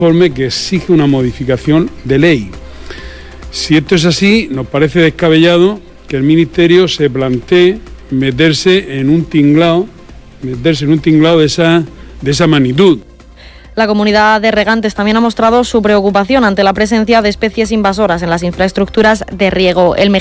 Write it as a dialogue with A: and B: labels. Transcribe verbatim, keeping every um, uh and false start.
A: informe que exige una modificación de ley. Si esto es así, nos parece descabellado que el Ministerio se plantee meterse en un tinglado, meterse en un tinglado de esa, de esa magnitud.
B: La comunidad de regantes también ha mostrado su preocupación ante la presencia de especies invasoras en las infraestructuras de riego. El